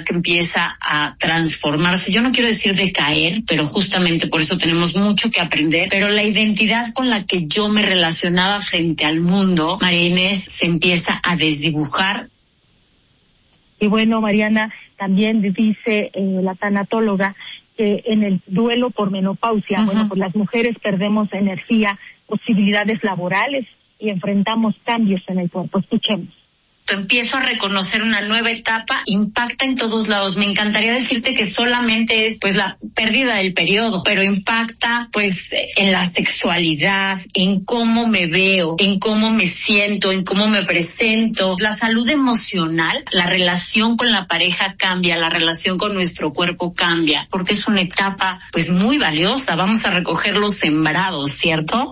que empieza a transformarse. Yo no quiero decir decaer, pero justamente por eso tenemos mucho que aprender. Pero la identidad con la que yo me relacionaba frente al mundo, María Inés, se empieza a desdibujar. Y bueno, Mariana, también dice la tanatóloga que en el duelo por menopausia, bueno, pues las mujeres perdemos energía, posibilidades laborales y enfrentamos cambios en el cuerpo. Escuchemos. Empiezo a reconocer una nueva etapa, impacta en todos lados. Me encantaría decirte que solamente es pues la pérdida del periodo, pero impacta pues en la sexualidad, en cómo me veo, en cómo me siento, en cómo me presento. La salud emocional, la relación con la pareja cambia, la relación con nuestro cuerpo cambia, porque es una etapa pues muy valiosa. Vamos a recoger los sembrados, ¿cierto?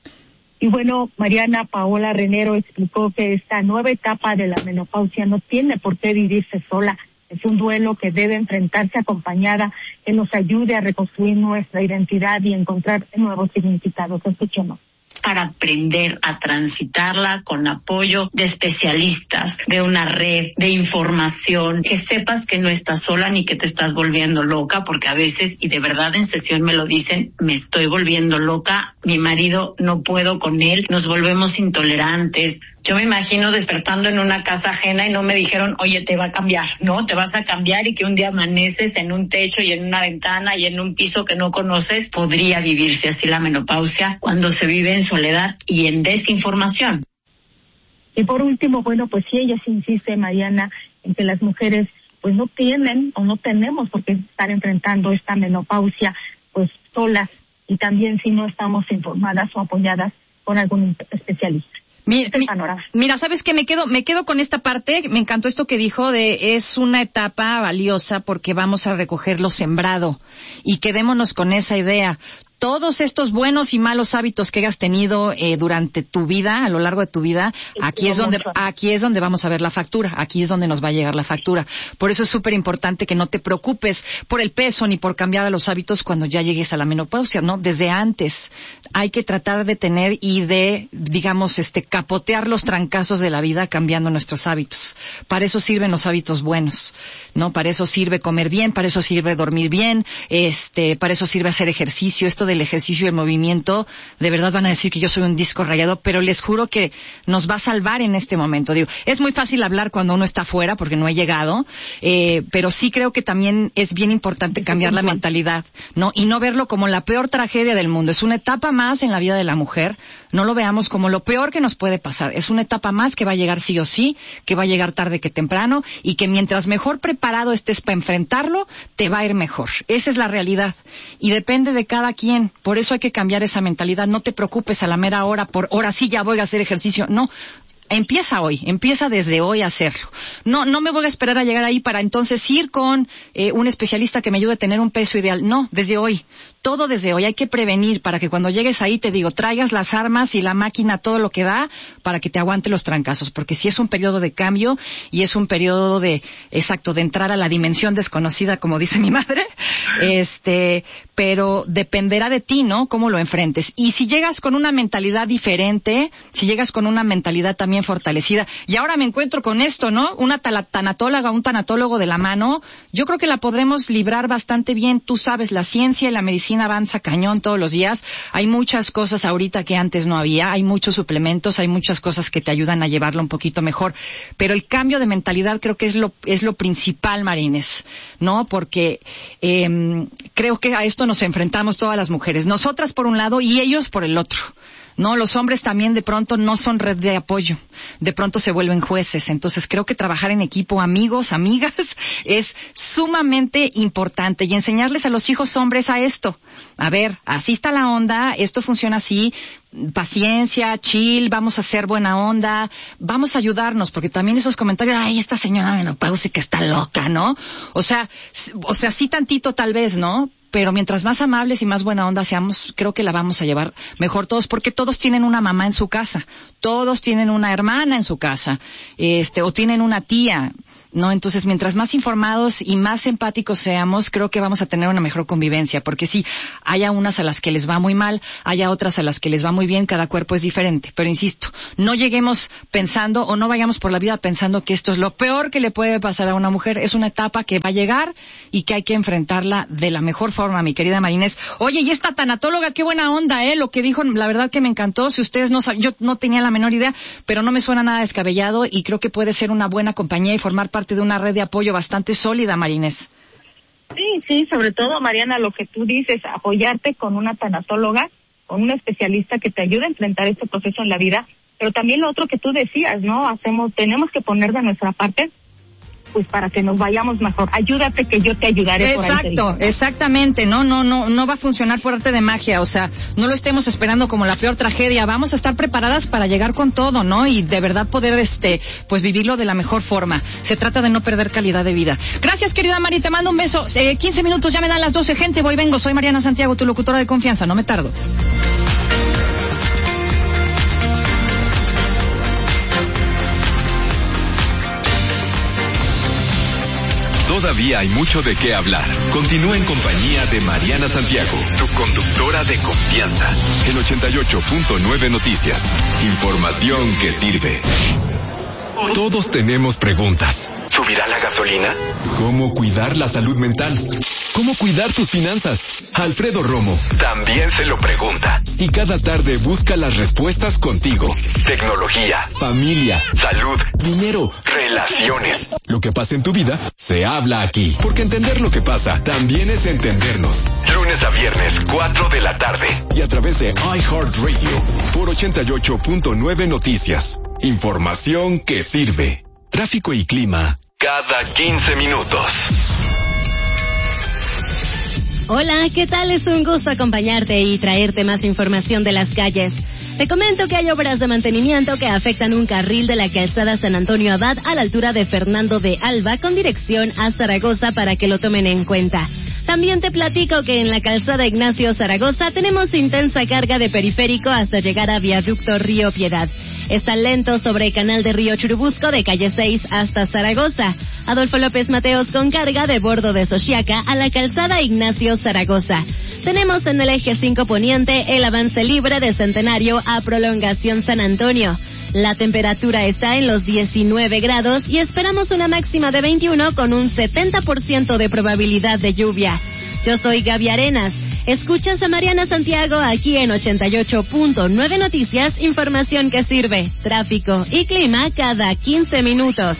Y bueno, Mariana Paola Renero explicó que esta nueva etapa de la menopausia no tiene por qué vivirse sola. Es un duelo que debe enfrentarse acompañada, que nos ayude a reconstruir nuestra identidad y encontrar nuevos significados. Escuchemos. Para aprender a transitarla con apoyo de especialistas, de una red de información, que sepas que no estás sola ni que te estás volviendo loca, porque a veces, y de verdad en sesión me lo dicen, me estoy volviendo loca, mi marido no puedo con él, nos volvemos intolerantes. Yo me imagino despertando en una casa ajena y no me dijeron, oye, te va a cambiar, ¿no? Te vas a cambiar, y que un día amaneces en un techo y en una ventana y en un piso que no conoces. Podría vivirse así la menopausia cuando se vive en soledad y en desinformación. Y por último, bueno, pues sí, ella se insiste, Mariana, en que las mujeres pues no tienen o no tenemos por qué estar enfrentando esta menopausia pues solas, y también si no estamos informadas o apoyadas con algún especialista. Mira, ¿sabes qué? Me quedo con esta parte. Me encantó esto que dijo de es una etapa valiosa porque vamos a recoger lo sembrado, y quedémonos con esa idea. Todos estos buenos y malos hábitos que hayas tenido durante tu vida, a lo largo de tu vida, aquí es donde vamos a ver la factura, aquí es donde nos va a llegar la factura. Por eso es súper importante que no te preocupes por el peso ni por cambiar los hábitos cuando ya llegues a la menopausia, ¿no? Desde antes hay que tratar de tener y de, digamos, capotear los trancazos de la vida cambiando nuestros hábitos. Para eso sirven los hábitos buenos, ¿no? Para eso sirve comer bien, para eso sirve dormir bien, para eso sirve hacer ejercicio. Esto del ejercicio y el movimiento, de verdad van a decir que yo soy un disco rayado, pero les juro que nos va a salvar en este momento. Digo, es muy fácil hablar cuando uno está afuera porque no he llegado, pero sí creo que también es bien importante cambiar la mentalidad, ¿no? Y no verlo como la peor tragedia del mundo. Es una etapa más en la vida de la mujer. No lo veamos como lo peor que nos puede pasar. Es una etapa más que va a llegar sí o sí, que va a llegar tarde que temprano, y que mientras mejor preparado estés para enfrentarlo, te va a ir mejor. Esa es la realidad. Y depende de cada quien. Por eso hay que cambiar esa mentalidad. No te preocupes a la mera hora por ahora sí ya voy a hacer ejercicio. No. Empieza hoy, empieza desde hoy a hacerlo. No me voy a esperar a llegar ahí para entonces ir con un especialista que me ayude a tener un peso ideal. No, desde hoy. Todo desde hoy. Hay que prevenir para que cuando llegues ahí, te digo, traigas las armas y la máquina, todo lo que da, para que te aguante los trancazos. Porque si es un periodo de cambio y es un periodo de entrar a la dimensión desconocida, como dice mi madre, pero dependerá de ti, ¿no? Cómo lo enfrentes. Y si llegas con una mentalidad diferente, si llegas con una mentalidad también fortalecida, y ahora me encuentro con esto, ¿no? Una tanatóloga, un tanatólogo de la mano, yo creo que la podremos librar bastante bien. Tú sabes, la ciencia y la medicina avanza cañón todos los días. Hay muchas cosas ahorita que antes no había, hay muchos suplementos, hay muchas cosas que te ayudan a llevarlo un poquito mejor, pero el cambio de mentalidad creo que es lo principal, Marines, ¿no? Porque creo que a esto nos enfrentamos todas las mujeres, nosotras por un lado y ellos por el otro. No, los hombres también de pronto no son red de apoyo, de pronto se vuelven jueces. Entonces creo que trabajar en equipo, amigos, amigas, es sumamente importante, y enseñarles a los hijos hombres a esto. A ver, así está la onda, esto funciona así, paciencia, chill, vamos a hacer buena onda, vamos a ayudarnos, porque también esos comentarios, ay, esta señora menopáusica está loca, ¿no? O sea, sí tantito tal vez, ¿no? pero mientras más amables y más buena onda seamos, creo que la vamos a llevar mejor todos, porque todos tienen una mamá en su casa, todos tienen una hermana en su casa, o tienen una tía, ¿no? Entonces, mientras más informados y más empáticos seamos, creo que vamos a tener una mejor convivencia, porque sí, hay a unas a las que les va muy mal, hay a otras a las que les va muy bien, cada cuerpo es diferente, pero insisto, no lleguemos pensando o no vayamos por la vida pensando que esto es lo peor que le puede pasar a una mujer. Es una etapa que va a llegar y que hay que enfrentarla de la mejor forma, mi querida Marinés. Oye, y esta tanatóloga, qué buena onda, lo que dijo, la verdad que me encantó. Si ustedes no saben, yo no tenía la menor idea, pero no me suena nada descabellado y creo que puede ser una buena compañía y formar parte de una red de apoyo bastante sólida, Marinés. Sí, sobre todo, Mariana, lo que tú dices, apoyarte con una tanatóloga, con un especialista que te ayude a enfrentar este proceso en la vida, pero también lo otro que tú decías, ¿no? Tenemos que poner de nuestra parte, pues para que nos vayamos mejor. Ayúdate que yo te ayudaré. Exacto, exactamente. No va a funcionar por arte de magia. O sea, no lo estemos esperando como la peor tragedia. Vamos a estar preparadas para llegar con todo, ¿no? Y de verdad poder, pues vivirlo de la mejor forma. Se trata de no perder calidad de vida. Gracias, querida Mari, te mando un beso. 15 minutos, ya me dan las 12, gente, voy, vengo. Soy Mariana Santiago, tu locutora de confianza. No me tardo. Todavía hay mucho de qué hablar. Continúa en compañía de Mariana Santiago, tu conductora de confianza. En 88.9 Noticias. Información que sirve. Todos tenemos preguntas. ¿Subirá la gasolina? ¿Cómo cuidar la salud mental? ¿Cómo cuidar tus finanzas? Alfredo Romo también se lo pregunta. Y cada tarde busca las respuestas contigo. Tecnología, familia, salud, dinero, relaciones. Lo que pasa en tu vida, se habla aquí. Porque entender lo que pasa, también es entendernos. Lunes a viernes, 4 de la tarde. Y a través de iHeartRadio, por 88.9 Noticias. Información que sirve. Tráfico y clima, cada 15 minutos. Hola, ¿qué tal? Es un gusto acompañarte y traerte más información de las calles. Te comento que hay obras de mantenimiento que afectan un carril de la calzada San Antonio Abad a la altura de Fernando de Alba con dirección a Zaragoza para que lo tomen en cuenta. También te platico que en la calzada Ignacio Zaragoza tenemos intensa carga de periférico hasta llegar a Viaducto Río Piedad. Está lento sobre Canal de Río Churubusco de calle 6 hasta Zaragoza. Adolfo López Mateos con carga de Bordo de Xochiaca a la calzada Ignacio Zaragoza. Tenemos en el eje 5 poniente el avance libre de Centenario a Prolongación San Antonio. La temperatura está en los 19 grados y esperamos una máxima de 21 con un 70% de probabilidad de lluvia. Yo soy Gaby Arenas. Escuchas a Mariana Santiago aquí en 88.9 Noticias, información que sirve. Tráfico y clima cada 15 minutos.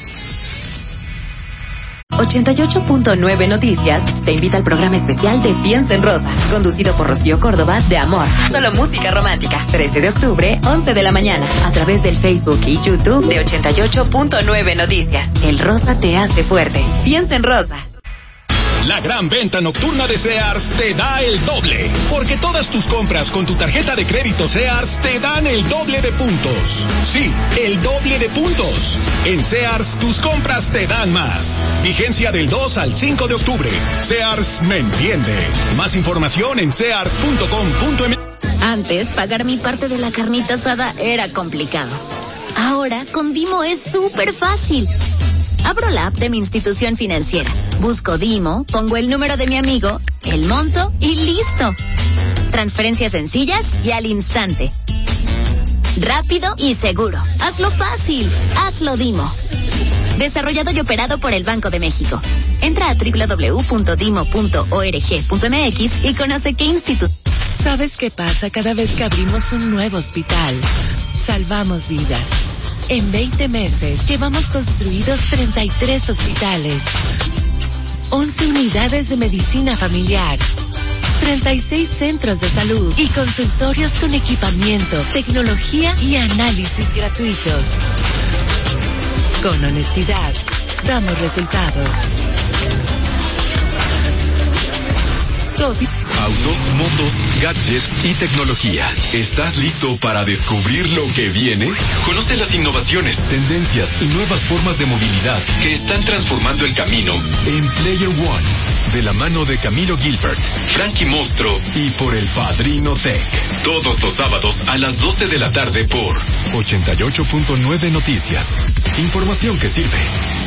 88.9 Noticias te invita al programa especial de Piensa en Rosa, conducido por Rocío Córdoba de Amor. Solo música romántica. 13 de octubre, 11 de la mañana, a través del Facebook y YouTube de 88.9 Noticias. El rosa te hace fuerte. Piensa en Rosa. La gran venta nocturna de Sears te da el doble, porque todas tus compras con tu tarjeta de crédito Sears te dan el doble de puntos. Sí, el doble de puntos. En Sears, tus compras te dan más. Vigencia del 2 al 5 de octubre. Sears me entiende. Más información en sears.com.mx. Antes, pagar mi parte de la carnita asada era complicado. Ahora, con Dimo es súper fácil. Abro la app de mi institución financiera, busco Dimo, pongo el número de mi amigo, el monto y listo. Transferencias sencillas y al instante. Rápido y seguro. Hazlo fácil. Hazlo Dimo. Desarrollado y operado por el Banco de México. Entra a www.dimo.org.mx y conoce qué instituto. ¿Sabes qué pasa cada vez que abrimos un nuevo hospital? Salvamos vidas. En 20 meses llevamos construidos 33 hospitales, 11 unidades de medicina familiar, 36 centros de salud y consultorios con equipamiento, tecnología y análisis gratuitos. Con honestidad, damos resultados. Autos, motos, gadgets y tecnología. ¿Estás listo para descubrir lo que viene? Conoce las innovaciones, tendencias y nuevas formas de movilidad que están transformando el camino en Player One. De la mano de Camilo Gilbert, Frankie Mostro y por el Padrino Tech. Todos los sábados a las 12 de la tarde por 88.9 Noticias. Información que sirve.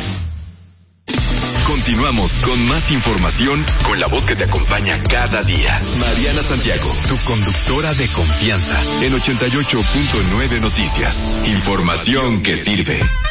Continuamos con más información con la voz que te acompaña cada día. Mariana Santiago, tu conductora de confianza en 88.9 Noticias. Información que sirve.